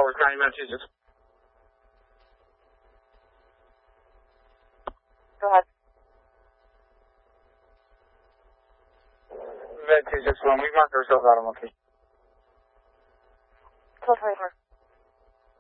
forward, County, Massachusetts. Go ahead. Massachusetts, when we mark ourselves out, I'm okay. 1224.